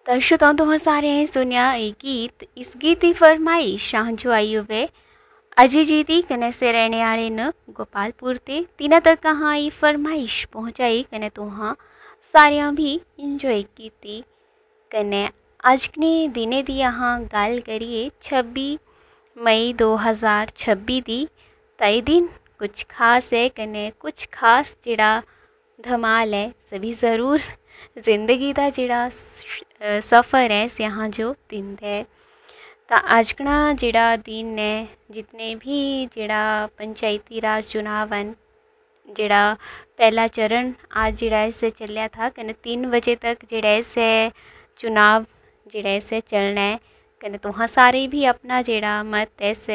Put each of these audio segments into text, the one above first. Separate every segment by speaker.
Speaker 1: ਤਾਂ श्रोताओं तुहां सारें सुनिया ये गीत। इस गीत की फरमाइश शाह जो आई हुए अजय जी दी कने से रहने वाले न गोपालपुर ते तिना तक कहाँ ये फरमाइश पहुँचाई कने तुहां सारियां भी इंजॉय की कने अज ने दिने दी यहाँ गल करिए 26 मई 2026 दी। तई दिन कुछ खास है कने कुछ खास जिड़ा धमाल है सभी ज़रूर जिंदगी का जिड़ा सफ़र है यहाँ जो दिन है। तो अजकना जिड़ा दिन है जितने भी जिड़ा पंचायती राज चुनाव हैं जिड़ा पहला चरण आज जिड़ा से चलिया था कने 3 बजे तक जिड़ा से चुनाव जिड़ा से चलना है कने तुहां सारे भी अपना जिड़ा मत ऐसे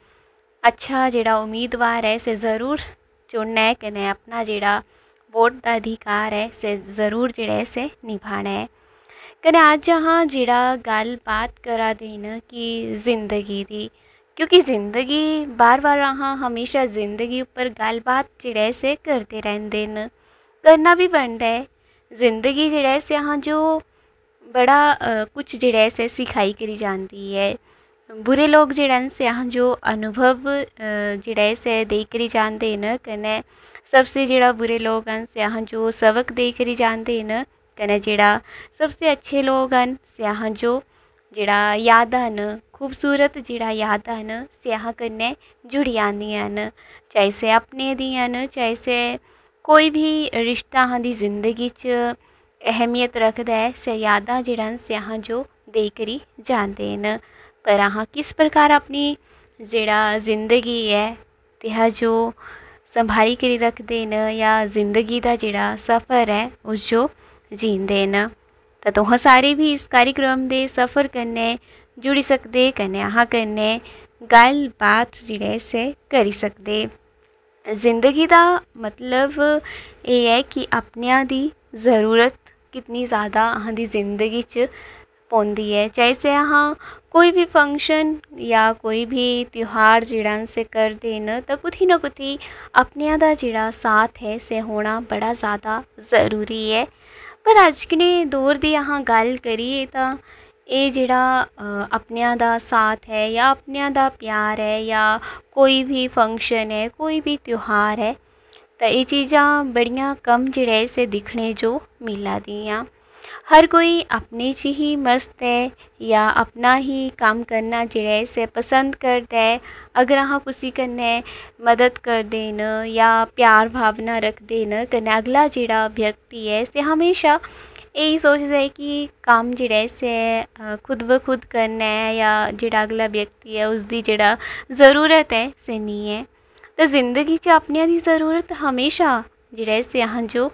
Speaker 1: अच्छा जिड़ा उम्मीदवार है से ज़रूर चुनना है कने अपना जिड़ा वोट का अधिकार है से ज़रूर जिड़ा से निभाना है। कने आज जहाँ जिड़ा गल बात करा देना कि ज़िंदगी दी, क्योंकि ज़िंदगी बार बार अहाँ हमेशा ज़िंदगी ऊपर गल बात जिड़े से करते रहते न करना भी बनता है। ज़िंदगी जिड़े से अहाँ जो बड़ा कुछ जिड़े से सिखाई करी जाती है। बुरे लोग जिड़न से अहाँ जो अनुभव जिड़े से दे करी जानते न कने सबसे जिड़ा बुरे लोग से अहाँ जो सबक दे करी जानते न कने जिड़ा सबसे अच्छे लोग से अहाँ जो जिड़ा यादां न खूबसूरत जिड़ा यादां न से अहाँ कन्ने जुड़ी आंदियां न, चाहे से अपने दियां न चाहे से कोई भी रिश्ता अहाँ दी जिंदगी च अहमियत रखता है से यादां जिड़न से अहाँ जो दे करी जानते न। पर अहाँ किस प्रकार अपनी जिड़ा जिंदगी है तिहा जो संभाली करी रखते न या जिंदगी का जिड़ा सफ़र है उस जो जींदे न। तो तुहां सारे भी इस कार्यक्रम दे सफ़र कन्ने जुड़ी सकते कन्ने अहाँ कन्ने गल बात जिड़े से करी सकते। जिंदगी का मतलब ये है कि अपनिया दी ज़रूरत कितनी ज़्यादा अहाँ दी जिंदगी च पौंदी है। चाहे से अहाँ कोई भी फंक्शन या कोई भी त्यौहार जिड़न से कर देन तो कुछ ना कुछ अपनिया दा जिड़ा साथ है से होना बड़ा ज़्यादा ज़रूरी है। पर अज के दौर की अहाँ गल करिए तो ये जिड़ा अपनिया दा साथ है या अपनिया दा प्यार है या कोई भी फंक्शन है कोई भी त्यौहार है तो ये चीज़ां बड़ियां कम जिड़े से दिखने जो मिला दियाँ। हर कोई अपने च ही मस्त है या अपना ही काम करना जिड़े से पसंद करता है। अगर अहाँ किसी कन्ने मदद कर देन या प्यार भावना रख देन कन्ने अगला जिड़ा व्यक्ति है से हमेशा यही सोचता है कि काम जिड़े से खुद ब खुद करना है या जिड़ा अगला व्यक्ति है उसकी जिड़ा ज़रूरत है से नहीं है। तो जिंदगी च अपने दी ज़रूरत हमेशा जिड़े से अहाँ जो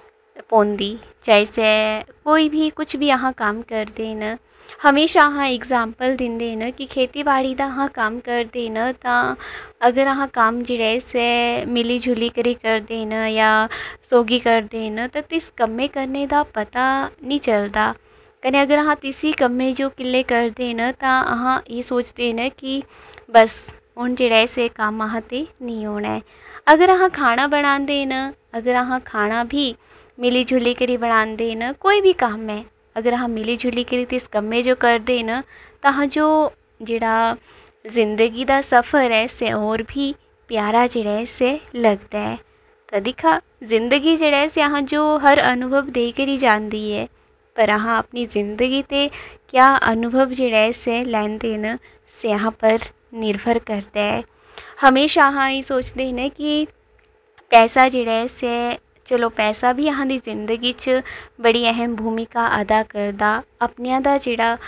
Speaker 1: पौंदी चाहे से कोई भी कुछ भी अहाँ काम कर देन हमेशा अहाँ एग्जाम्पल देंदे न कि खेती बाड़ी का अहाँ काम कर देन तो अगर अहाँ काम जिड़े से मिली जुली करी कर देन या सोगी कर देन तो तिस कम्मे करने का पता नहीं चलता। कने अगर अहाँ तिसी कम्मे जो किले कर देन तो अहाँ ये सोचते न कि बस उन जिड़े से काम अहाँ ते नहीं होना है। अगर अहाँ खाना बना देन अगर अहाँ खाना भी मिली जुली करी बना देन कोई भी काम है अगर हम मिली जुली करी तिस कम्मे जो कर देन तो हाँ जो जिड़ा जिंदगी का सफ़र है से और भी प्यारा जिड़े से लगता है। तो दिखा जिंदगी जिड़े से यहाँ जो हर अनुभव दे करी जाती है पर हाँ अपनी ज़िंदगी ते क्या अनुभव जिड़े से लैन देन से यहाँ पर निर्भर करता है। हमेशा हाँ ये सोचते हैं कि पैसा जिड़े से चलो पैसा भी अहाँ दी जिंदगी च बड़ी अहम भूमिका अदा करदा अपनिया दा जिड़ा